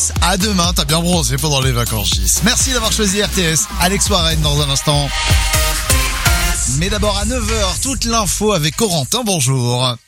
RTS. À demain, t'as bien bronzé pendant les vacances, Gis. Merci d'avoir choisi RTS. Alex Warren dans un instant. Mais d'abord à 9h, toute l'info avec Corentin, bonjour.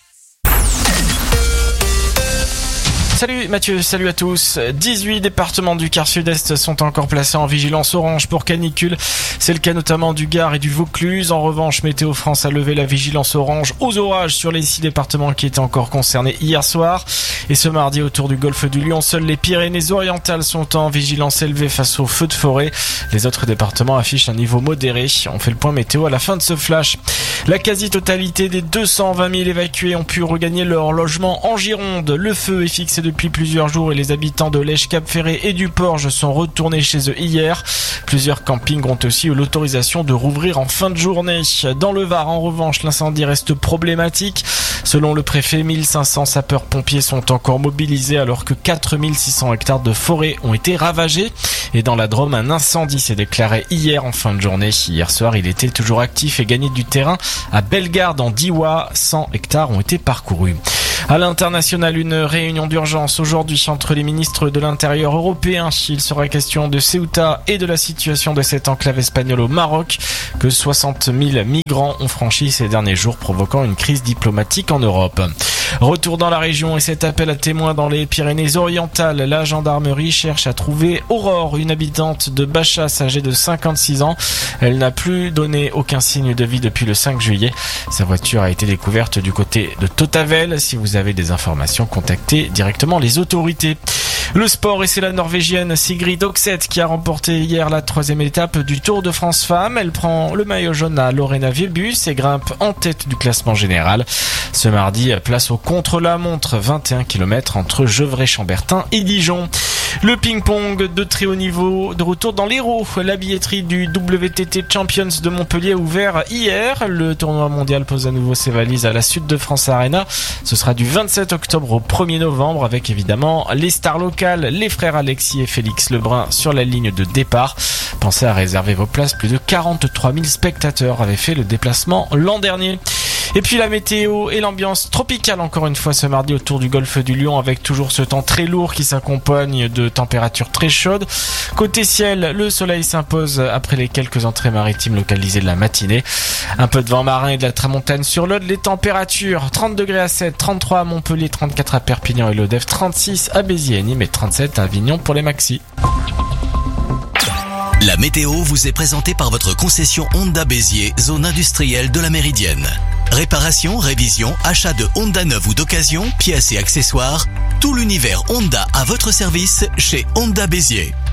Salut Mathieu, salut à tous. 18 départements du quart sud-est sont encore placés en vigilance orange pour canicule. C'est le cas notamment du Gard et du Vaucluse. En revanche, Météo France a levé la vigilance orange aux orages sur les 6 départements qui étaient encore concernés hier soir. Et ce mardi, autour du golfe du Lion, seules les Pyrénées-Orientales sont en vigilance élevée face aux feux de forêt. Les autres départements affichent un niveau modéré. On fait le point météo à la fin de ce flash. La quasi-totalité des 220 000 évacués ont pu regagner leur logement en Gironde. Le feu est fixé depuis plusieurs jours et les habitants de Lèche, Cap-Ferré et du Porge sont retournés chez eux hier. Plusieurs campings ont aussi eu l'autorisation de rouvrir en fin de journée. Dans le Var, en revanche, l'incendie reste problématique. Selon le préfet, 1500 sapeurs-pompiers sont encore mobilisés alors que 4600 hectares de forêt ont été ravagés. Et dans la Drôme, un incendie s'est déclaré hier en fin de journée. Hier soir, il était toujours actif et gagné du terrain à Bellegarde en Diois. 100 hectares ont été parcourus. À l'international, une réunion d'urgence aujourd'hui entre les ministres de l'Intérieur européens. Il sera question de Ceuta et de la situation de cette enclave espagnole au Maroc que 60 000 migrants ont franchi ces derniers jours, provoquant une crise diplomatique en Europe. Retour dans la région et cet appel à témoins dans les Pyrénées-Orientales. La gendarmerie cherche à trouver Aurore, une habitante de Bachas âgée de 56 ans. Elle n'a plus donné aucun signe de vie depuis le 5 juillet. Sa voiture a été découverte du côté de Totavel. Si vous avez des informations, contactez directement les autorités. Le sport, et c'est la Norvégienne Sigrid Oxeth qui a remporté hier la 3e étape du Tour de France Femmes. Elle prend le maillot jaune à Lorena Wiebus et grimpe en tête du classement général. Ce mardi, place au contre-la-montre, 21 km entre Gevrey-Chambertin et Dijon. Le ping-pong de très haut niveau de retour dans l'Hérault. La billetterie du WTT Champions de Montpellier a ouvert hier. Le tournoi mondial pose à nouveau ses valises à la Sud de France Arena. Ce sera du 27 octobre au 1er novembre avec évidemment les stars locales, les frères Alexis et Félix Lebrun sur la ligne de départ. Pensez à réserver vos places. Plus de 43 000 spectateurs avaient fait le déplacement l'an dernier. Et puis la météo et l'ambiance tropicale encore une fois ce mardi autour du golfe du Lion avec toujours ce temps très lourd qui s'accompagne de températures très chaudes. Côté ciel, le soleil s'impose après les quelques entrées maritimes localisées de la matinée. Un peu de vent marin et de la tramontane sur l'Aude. Les températures 30 degrés à 7, 33 à Montpellier, 34 à Perpignan et l'Odève, 36 à Béziers et Nîmes et 37 à Avignon pour les maxis. La météo vous est présentée par votre concession Honda Béziers, zone industrielle de la Méridienne. Réparation, révision, achat de Honda neuve ou d'occasion, pièces et accessoires, tout l'univers Honda à votre service chez Honda Béziers.